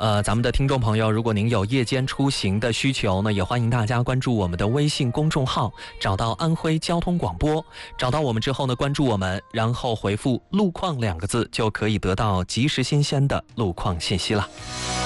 咱们的听众朋友，如果您有夜间出行的需求呢，也欢迎大家关注我们的微信公众号，找到安徽交通广播，找到我们之后呢，关注我们，然后回复路况2个字，就可以得到及时新鲜的路况信息了。